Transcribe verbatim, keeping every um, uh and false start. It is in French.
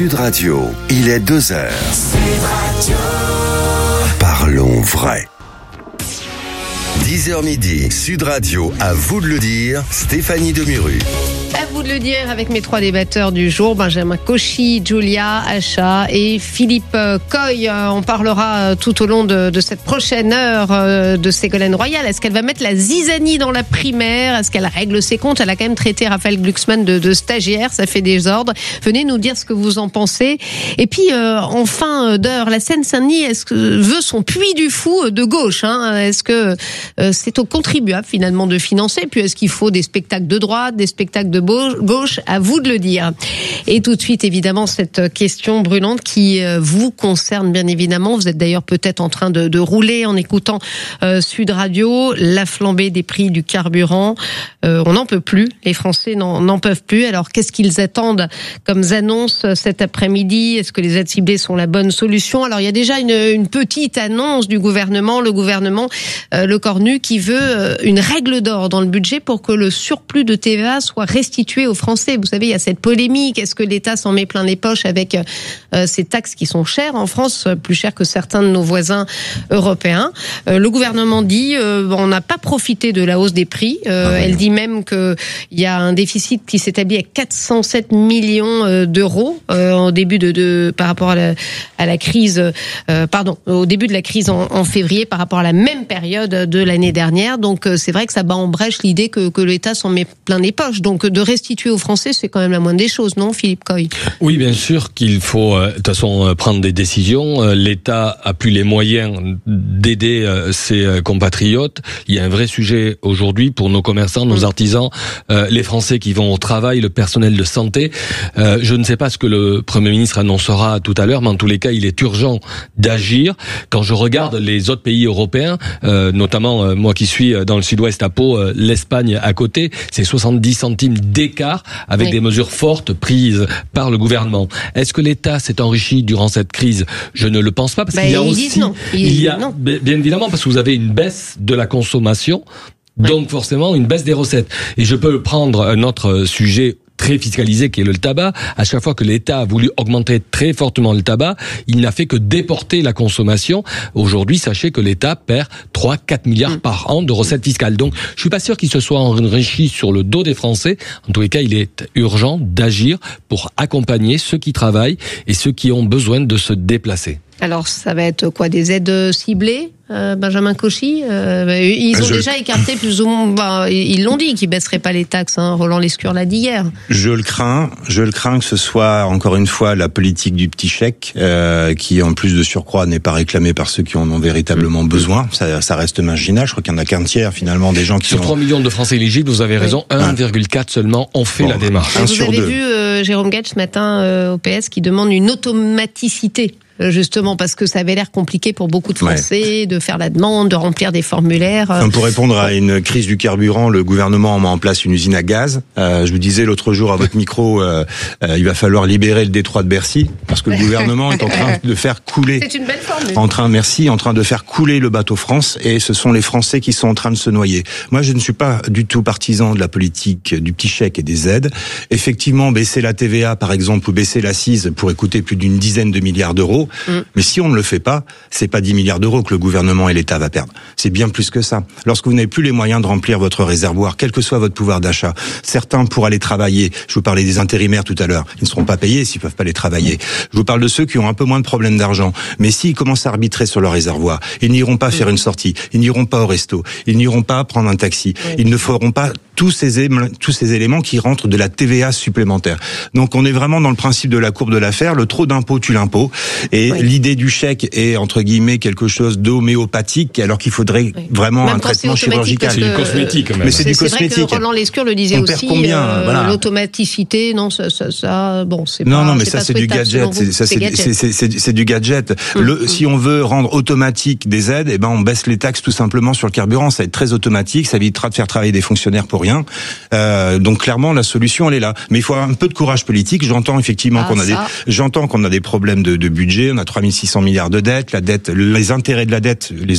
Sud Radio, il est deux heures. Parlons vrai. dix heures midi, Sud Radio, à vous de le dire, Stéphanie Demuru. À vous de le dire avec mes trois débatteurs du jour, Benjamin Cauchy, Julia Acha et Philippe Coy. On parlera tout au long de, de cette prochaine heure de Ségolène Royal. Est-ce qu'elle va mettre la zizanie dans la primaire? Est-ce qu'elle règle ses comptes? Elle a quand même traité Raphaël Glucksmann de, de stagiaire, ça fait désordre. Venez nous dire ce que vous en pensez. Et puis, euh, en fin d'heure, la Seine-Saint-Denis est-ce que veut son puits du fou de gauche, hein? Est-ce que euh, c'est aux contribuables finalement de financer? Puis est-ce qu'il faut des spectacles de droite, des spectacles de gauche? À vous de le dire. Et tout de suite, évidemment, cette question brûlante qui vous concerne bien évidemment. Vous êtes d'ailleurs peut-être en train de, de rouler en écoutant euh, Sud Radio. La flambée des prix du carburant, euh, on n'en peut plus. Les Français n'en, n'en peuvent plus. Alors, qu'est-ce qu'ils attendent comme annonce cet après-midi? Est-ce que les aides ciblées sont la bonne solution? Alors, il y a déjà une, une petite annonce du gouvernement, le gouvernement euh, Le Cornu, qui veut euh, une règle d'or dans le budget pour que le surplus de T V A soit restitué aux Français. Vous savez, il y a cette polémique. Est-ce que l'État s'en met plein les poches avec euh, ces taxes qui sont chères en France, plus chères que certains de nos voisins européens? euh, Le gouvernement dit euh, on n'a pas profité de la hausse des prix. Euh, ah, elle dit même qu'il y a un déficit qui s'établit à quatre cent sept millions d'euros euh, au début de, de par rapport à la, à la crise. Euh, pardon, au début de la crise en, en février par rapport à la même période de l'année dernière. Donc euh, c'est vrai que ça bat en brèche l'idée que, que l'État s'en met plein les poches. Donc de restituer aux Français, c'est quand même la moindre des choses, non, Philippe Coy? Oui, bien sûr qu'il faut, euh, de toute façon, euh, prendre des décisions. Euh, L'État a plus les moyens d'aider euh, ses euh, compatriotes. Il y a un vrai sujet aujourd'hui pour nos commerçants, nos mmh. artisans, euh, les Français qui vont au travail, le personnel de santé. Euh, je ne sais pas ce que le Premier ministre annoncera tout à l'heure, mais en tous les cas, il est urgent d'agir. Quand je regarde les autres pays européens, euh, notamment euh, moi qui suis dans le sud-ouest à Pau, euh, l'Espagne à côté, c'est soixante-dix centimes d'écart avec oui. des mesures fortes prises par le gouvernement. Est-ce que l'État s'est enrichi durant cette crise? Je ne le pense pas, parce bah, qu'il y a aussi, non. il, il y a, non. bien évidemment, parce que vous avez une baisse de la consommation, donc oui. forcément une baisse des recettes. Et je peux prendre un autre sujet très fiscalisé qui est le tabac. À chaque fois que l'État a voulu augmenter très fortement le tabac, il n'a fait que déporter la consommation. Aujourd'hui, sachez que l'État perd trois à quatre milliards mmh. par an de recettes fiscales. Donc, je suis pas sûr qu'il se soit enrichi sur le dos des Français. En tous les cas, il est urgent d'agir pour accompagner ceux qui travaillent et ceux qui ont besoin de se déplacer. Alors, ça va être quoi? Des aides ciblées, euh, Benjamin Cauchy? euh, Ils ont je... déjà écarté plus ou moins... Bah, ils l'ont dit qu'ils baisseraient pas les taxes. Hein. Roland Lescure l'a dit hier. Je le crains. Je le crains que ce soit, encore une fois, la politique du petit chèque, euh, qui, en plus de surcroît, n'est pas réclamée par ceux qui en ont véritablement mmh. besoin. Ça, ça reste marginal. Je crois qu'il n'y en a qu'un tiers, finalement, des gens qui Sur ont... trois millions de Français éligibles, vous avez raison, oui. un virgule quatre seulement ont fait bon, la démarche. Vous avez deux. vu euh, Jérôme Gage ce matin euh, au P S qui demande une automaticité. Justement parce que ça avait l'air compliqué pour beaucoup de Français ouais. de faire la demande, de remplir des formulaires. Enfin, pour répondre à une crise du carburant, le gouvernement met en place une usine à gaz. Euh, je vous disais l'autre jour à votre micro, euh, euh, il va falloir libérer le détroit de Bercy parce que le gouvernement est en train de faire couler. C'est une belle formule. En train, merci, en train de faire couler le bateau France, et ce sont les Français qui sont en train de se noyer. Moi, je ne suis pas du tout partisan de la politique du petit chèque et des aides. Effectivement, baisser la T V A par exemple ou baisser l'accise pourrait coûter plus d'une dizaine de milliards d'euros. Mmh. Mais si on ne le fait pas, c'est pas dix milliards d'euros que le gouvernement et l'État va perdre. C'est bien plus que ça. Lorsque vous n'avez plus les moyens de remplir votre réservoir, quel que soit votre pouvoir d'achat, certains pour aller travailler, je vous parlais des intérimaires tout à l'heure, ils ne seront pas payés s'ils peuvent pas aller travailler. Je vous parle de ceux qui ont un peu moins de problèmes d'argent. Mais s'ils commencent à arbitrer sur leur réservoir, ils n'iront pas faire une sortie, ils n'iront pas au resto, ils n'iront pas prendre un taxi, ils ne feront pas tous ces, éléments, tous ces éléments qui rentrent de la T V A supplémentaire. Donc on est vraiment dans le principe de la courbe de l'affaire, le trop d'impôt tue l'impôt, et oui. l'idée du chèque est entre guillemets quelque chose d'homéopathique, alors qu'il faudrait oui. vraiment même un traitement chirurgical. C'est du cosmétique quand même. Mais c'est, c'est du cosmétique. C'est vrai que Roland Lescure le disait on aussi, combien, euh, voilà. l'automaticité, non, ça, ça, ça bon, c'est non, pas... Non, mais c'est ça pas c'est du gadget, c'est, ça, c'est, gadget. C'est, c'est, c'est, c'est du gadget. Mmh, le, mmh. Si on veut rendre automatique des aides, eh ben on baisse les taxes tout simplement sur le carburant, ça va être très automatique, ça évitera de faire travailler des fonctionnaires pour rien. Euh, donc clairement la solution elle est là. Mais il faut avoir un peu de courage politique. J'entends effectivement ah, qu'on a ça. des, j'entends qu'on a des problèmes de, de budget. On a trois mille six cents milliards de dettes. La dette, les intérêts de la dette, les